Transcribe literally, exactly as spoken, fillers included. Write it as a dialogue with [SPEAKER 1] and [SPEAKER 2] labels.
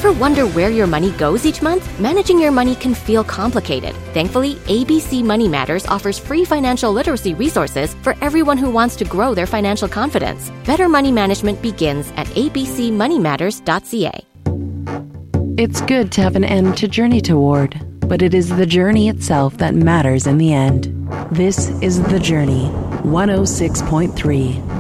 [SPEAKER 1] Ever wonder where your money goes each month? Managing your money can feel complicated. Thankfully, A B C Money Matters offers free financial literacy resources for everyone who wants to grow their financial confidence. Better money management begins at a b c money matters dot c a.
[SPEAKER 2] It's good to have an end to journey toward, but it is the journey itself that matters in the end. This is The Journey, one oh six point three.